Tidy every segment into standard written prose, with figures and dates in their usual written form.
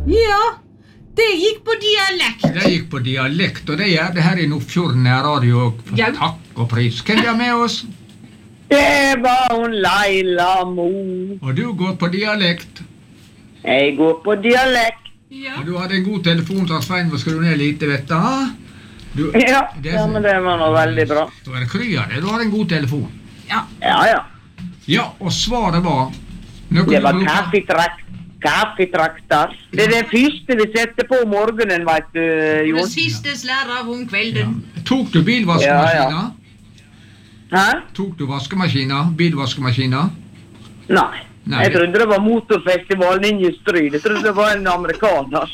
Ja, det gikk på dialekt. Det gikk på dialekt, og det gjør det her i Nordfjorden Radio. Ja. Takk og pris. Hvem er med oss? Det var hun Laila Mo. Og du går på dialekt. Jeg går på dialekt. Ja. Og du hadde en god telefon, så Svein må skru ned lite, vet du. Du, Ja, men det var nå veldig bra. Da er det krya det, du har en god telefon. Ja. Ja. Ja, og svaret var... Noe Det var du bruker- kaffetrakter. Det er det første vi setter på om morgenen, vet du, Det Jon. siste slær av om Ja. kvelden. Tok du bilvaskemaskina? Hæ? Tok du vaskemaskina? Bilvaskemaskina? Nei. Nei. Jeg trodde det var motorfestivalen inne i Stryd. Jeg trodde det var en amerikaner.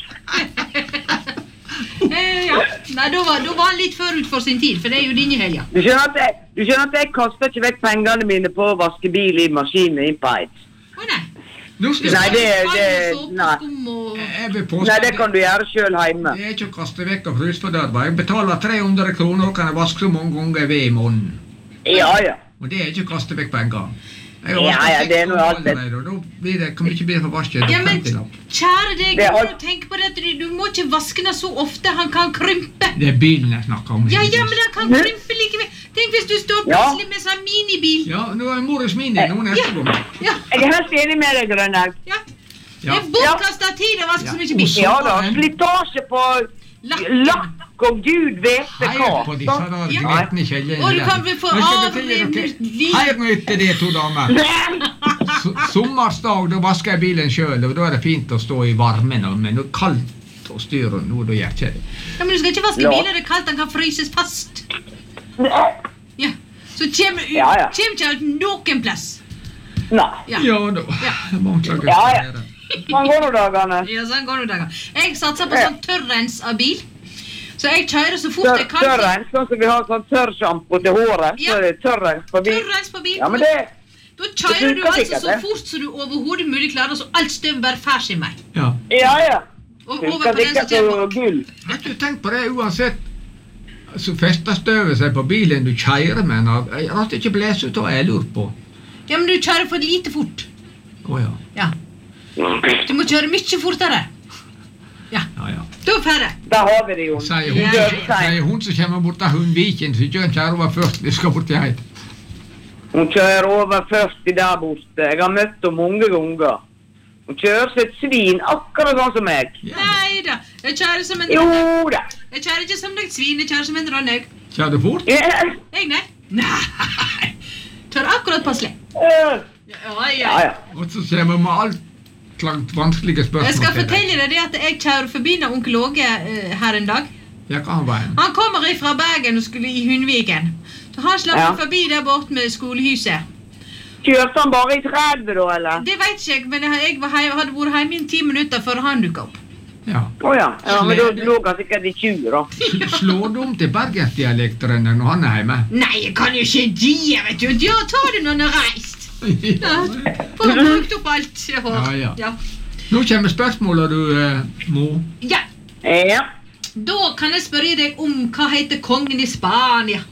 Ja. Nei, da var han litt forut for sin tid, for det er jo denne helga. Du skjønner at jeg kaster ikke vekk pengene mine på å vaske bil i maskinen i Peit. Å nei. Nå skal Nei, jeg... nei. Jeg vil påstå Nei, det kan du gjøre selv hjemme. Det er ikke å kaste vekk av frysfordørva. Jeg betaler 300 kroner og kan jeg vaske så mange ganger ved i måneden. Ja. Og det er ikke å kaste vekk penger. Jeg Ja, har det er noe vasket 6 annet. allerede, og da blir det, kan vi ikke bli for vasket. Ja, men kjære deg, Det er du må alt. tenke på det at du må ikke vaske den så ofte, han kan krympe. Det er bilen jeg snakker om. Ja, men han kan krympe likevel. Tenk hvis du står Ja. plutselig med sånn minibil. Ja, nå er Morris Mini nå neste gang. Ja, Jeg er helt enig med deg, Grønnaug. ja. Det Ja. er bortkastet tid å vaske så mye bil. Ja da, slitasje på lakk og Gud vet Hei hva. på disse der Ja. gnetne kjeljene Og du der. kan vel få Nå skal jeg av fortelle dere. liv. Hei nå etter det, to damer. Sommersdag, da vasker jeg bilen selv, og da er det fint å stå i varmen, men det er kaldt å styre nå, da gjør jeg ikke det. Ja, men du skal ikke vaske Ja. bilen, det er kaldt, han kan fryses fast. Ja, så kommer Ja. ikke alt noen plass. Nei, Ja, Ja da, Ja. det må ikke Ja. gjøre. man går nå dagene. ja sånn går det dager. Jeg satser på sånn tørrens av bil. Så jeg kjører så fort jeg kan. Tørrens, sånn som vi har sånn tørrshampo til håret, Ja. så er det tørrens på bil. Tørrens på bil. Ja, men det... Da kjører du funker altså sikkert, så det. fort som du overhodet mulig klarer, så alt støv bare fær sin vei. Ja. Ja. Og Du over skal på den drikke som så kommer. gull. Har du tenkt på det uansett? Så fester støvet seg på bilen du kjører med, jeg har ikke blæst ut av jeg lurer på. Ja, men du kjører for lite fort. Åja, Ja. Du må kjøre mye fortere. Ja, ja. da er ferdig. Der har vi det, Jon. Sier Ja, hun som kommer bort av Hundviken, så ikke hun kjører over 40, skal bort til heit. Hun kjører over 40 der borte. Jeg har møtt henne mange ganger. Hun kjører som et svin, akkurat sånn som meg. Ja. Nei da, jeg kjører som en Jo rønnaug. da. Jeg kjører ikke som et svin, jeg kjører som en rønnaug. Kjører du fort? Ja. Jeg, nei. Nei. Kjører akkurat passelig. Ja. Ja. Og så kommer vi med alt slags vanskelige spørsmål Jeg skal til deg. fortelle deg det at jeg kjører forbi når onkel Åge her en dag. Ja, hva han veien? Han kommer fra Bergen og skulle i Hundviken. Så han slapp Ja. forbi der bort med skolehuset. Kjørte han bare i 30 da, eller? Det vet ikke jeg, men jeg hadde vært hjemme i 10 minutter før han dukket opp. Ja. Åja, ja, men da lå han sikkert i 20 da. Slår du om til bergensdialekteren når han er hjemme? Nei, jeg kan jo ikke de, vet du. Ja, ta det når han har reist. Ja, Ja. får brukt opp alt jeg har. Ja. Ja. Nå kommer spørsmålet du, Mo. Ja, Ja. da kan jeg spørre deg om hva heter kongen i Spania.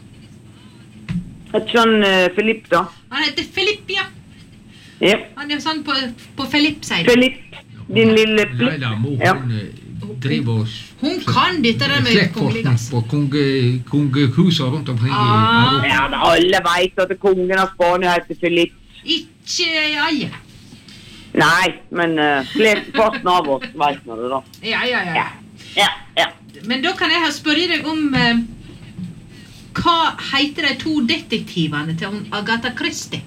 Et sånn Filipp da. Han heter Filipp, ja. Ja. Han er sånn på Filipp, sier du. Filipp, din lille Nei Filipp. da, Mo, Ja. hun driver oss Hun kan dette der med slektforskning kongeligas. på kongehuset rundt omkring i Ah. Europa. Ja, men alle vet at kongen av Spania heter Filipp. Ikke alle. Nei, men flesteparten av oss vet nå det da. Ja. Ja. Men da kan jeg spørre deg om hva heter de to detektivene til Agatha Christie?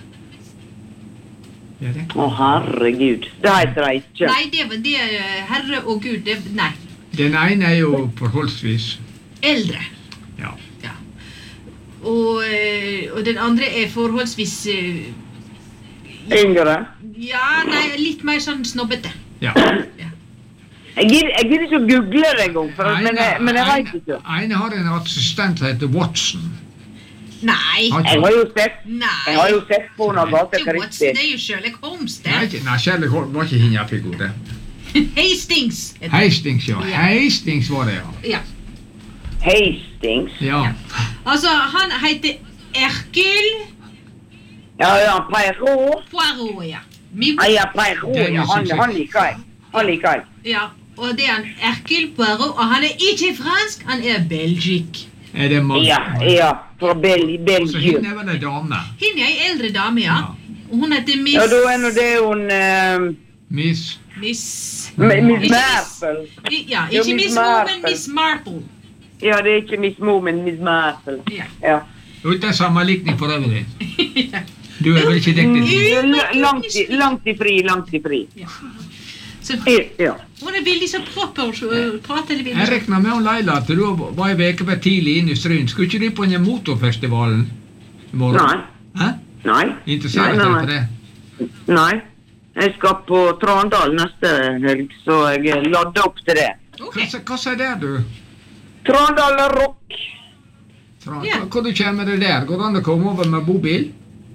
Ja, det. Å, herregud. Det heter de ikke. Nei, det er Herre og Gud. Nei, Den ene er jo forholdsvis eldre. ja. Ja. Og den andre er forholdsvis Yngre. ja, nei, litt mer sånn snobbete. Ja. Jeg gidder ikke å google det en gang, men jeg vet ikke. Ene har en assistent som heter Watson. Nei. Har Jeg ikke- har jo sett, Nei. jeg har jo sett på henne Agatha Ikke Watson, Christie. det er jo Sherlock Holmes, det. Nei, Sherlock Holmes var ikke hinjafigur, det. Hastings. heter det. Hastings, ja. Ja. Hastings var det, ja. Ja. Hastings. Ja. Altså, han heter Hercule Ja, Poirot. Poirot, ja. Mi- Ja, Poirot, ja, han liker jeg. Han liker jeg. Ja, og det er Hercule Poirot, og han er ikke fransk, han er belgisk. Er det mange? Ja, fra Så Belgien. henne er vel en dame. Hun er en eldre dame, ja. Og hun heter Miss... Ja, da er nå det hun... Miss. Miss... Miss Marple. Ja, Jo, ikke Miss Miss Mo, men Marple. Miss Marple. Ja, det er ikke Miss Mo, men Miss Marple. Ja. Ja. Uten sammenlikning for øvrig. Du er vel ikke detektiv? Langt i fri. Ja. Så Ja. hun er veldig så proper og prater litt Jeg veldig. regner med hun Leila at du var en veke for tidlig inn i Stryn. Skulle ikke du på den motorfestivalen i morgen? Nei. Hæ? Nei. Interesserer deg for det? Nei. Jeg skal på Trandal neste helg, så jeg ladder opp til det. Ok. Hva sier der, du? Trandal Rock. Ja. Hvor du kommer deg der? Går det an å komme over med bobil?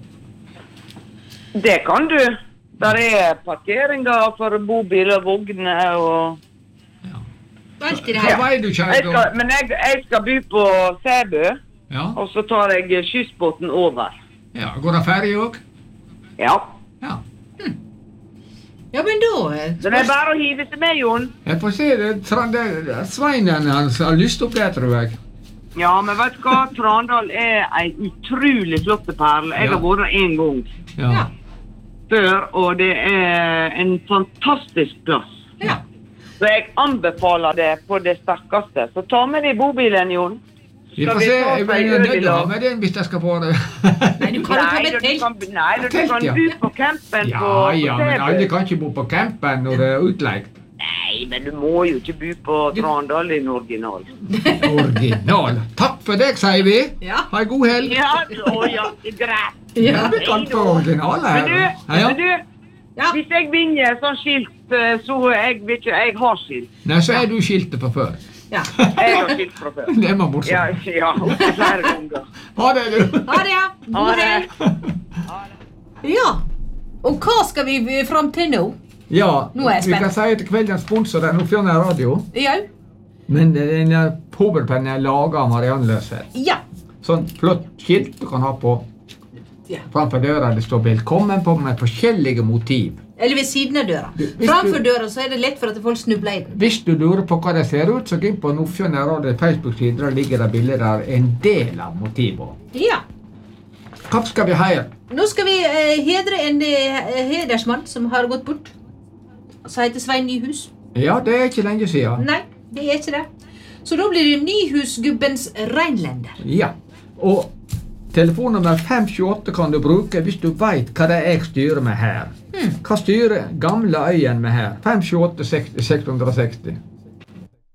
Det kan du. Der er parkeringer for bobil og vogner og... Alt i det Hva her. vei du kjører da? Men jeg skal bo på Sæbø, Ja. og så tar jeg kystbåten over. Ja. Går det ferdig òg? Ja. Ja. Ja, men da... Så det er bare å hive seg med, Jon. Jeg får se det. Sveinen hans har lyst opp det, tror jeg. Ja, men vet du hva? Trandal er en utrolig flott perle. Jeg har vært der en gang Ja. før, og det er en fantastisk plass. Ja. Så jeg anbefaler det på det sterkeste. Så ta med deg bobilen, Jon. Vi får se. Jeg blir nødt til å ha med den hvis jeg skal få det. Nei, du kan jo ta med du telt. kan, du Telt, kan ja. bo på campen på Ja, men alle Sæbø. kan ikke bo på campen når det er utleid. Nei, men du må jo ikke bo på Trandal i en original. Original. Takk for deg, sier vi. Ja. Ha en god helg. Ja, det er greit. Ja, vi kan få original her. Men Ja. du, Ja. hvis jeg vinner sånn skilt, så jeg vet ikke, jeg har skilt. Nei, så er du skiltet fra før. Ja. Jeg har skilt fra før. Det var Ja, morsomt. ja, opptil flere ganger. Ha det, du. Ha det, ja. Ha God det. helg. Ja. Og hva skal vi fram til nå? Ja, Nå er jeg vi spent. kan si til kveldens sponsor er Nordfjordeid Radio. Ja. Men den hovedpennen er laget av Marianne Løseth. Ja. Sånn flott skilt du kan ha på Ja. framfor døra. Det står 'Velkommen' på med forskjellige motiv. Eller ved siden av døra. Hvis Framfor du- døra så er det lett for at folk snubler i den. Hvis du lurer på hva det ser ut, så gå inn på Nordfjordeid Radio Facebook-siden. Der ligger det bilder av en del av motivet. Ja. Hva skal vi heie? Nå skal vi hedre en hedersmann som har gått bort. Som heter Svein Nyhus. Ja, det er ikke lenge siden. Nei, det er ikke det. Så da blir det Nyhusgubbens Reinlender. Ja, og telefonnummer 528 kan du bruke hvis du vet hva det er jeg styrer med her. Hva styrer gamle øyen med her? 528 660.